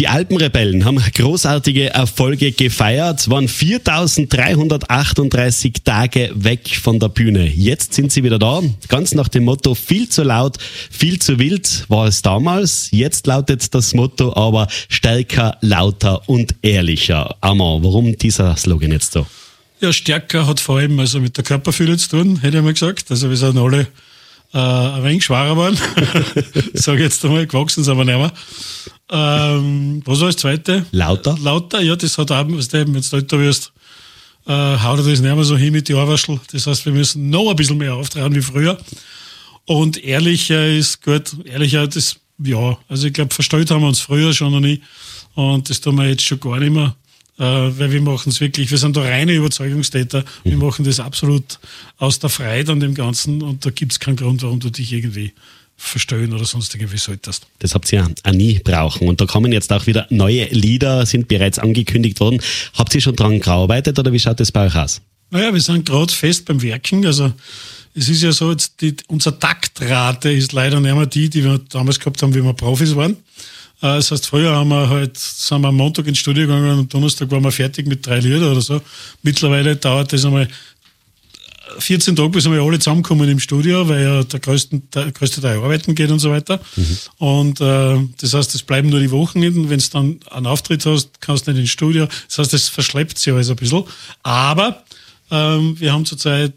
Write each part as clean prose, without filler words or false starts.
Die Alpenrebellen haben großartige Erfolge gefeiert, es waren 4.338 Tage weg von der Bühne. Jetzt sind sie wieder da, ganz nach dem Motto, viel zu laut, viel zu wild war es damals. Jetzt lautet das Motto aber stärker, lauter und ehrlicher. Armand, warum dieser Slogan jetzt so? Ja, stärker hat vor allem also mit der Körperfülle zu tun, hätte ich mal gesagt. Also wir sind alle ein wenig schwerer geworden. Sage jetzt einmal, gewachsen sind wir nicht mehr. Was war das Zweite? Lauter. Lauter, ja, das hat auch, wenn du älter wirst, haut er das nicht mehr so hin mit die Ohrwaschel. Das heißt, wir müssen noch ein bisschen mehr auftragen wie früher. Und ehrlicher ist gut. Ehrlicher, das, ja, also ich glaube, verstellt haben wir uns früher schon noch nie. Und das tun wir jetzt schon gar nicht mehr. Weil wir machen es wirklich, wir sind da reine Überzeugungstäter. Wir machen das absolut aus der Freude an dem Ganzen und da gibt es keinen Grund, warum du dich irgendwie verstellen oder sonst irgendwie solltest. Das habt ihr ja auch nie brauchen. Und da kommen jetzt auch wieder neue Lieder, sind bereits angekündigt worden. Habt ihr schon dran gearbeitet oder wie schaut das bei euch aus? Naja, wir sind gerade fest beim Werken. Also es ist ja so, jetzt unsere Taktrate ist leider nicht mehr die wir damals gehabt haben, wie wir Profis waren. Das heißt, früher sind wir am Montag ins Studio gegangen und am Donnerstag waren wir fertig mit 3 Lieder oder so. Mittlerweile dauert das einmal 14 Tage, bis wir alle zusammenkommen im Studio, weil ja der größte Teil arbeiten geht und so weiter. Und das heißt, es bleiben nur die Wochenenden. Wenn du dann einen Auftritt hast, kannst du nicht ins Studio. Das heißt, das verschleppt sich alles ein bisschen. Aber wir haben zurzeit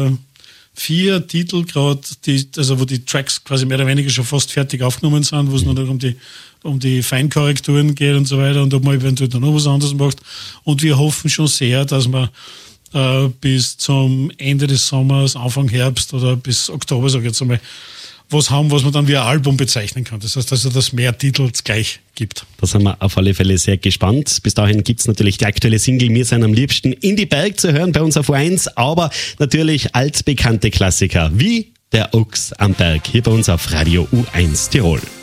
4 Titel gerade, wo die Tracks quasi mehr oder weniger schon fast fertig aufgenommen sind, wo es nur noch um die Feinkorrekturen geht und so weiter und ob man eventuell noch was anderes macht. Und wir hoffen schon sehr, dass wir bis zum Ende des Sommers, Anfang Herbst oder bis Oktober, sage ich jetzt einmal, was haben, was man dann wie ein Album bezeichnen kann. Das heißt also, dass mehr Titel gleich gibt. Da sind wir auf alle Fälle sehr gespannt. Bis dahin gibt es natürlich die aktuelle Single «Wir sind am liebsten in die Berg» zu hören bei uns auf U1, aber natürlich altbekannte Klassiker wie der Ochs am Berg hier bei uns auf Radio U1 Tirol.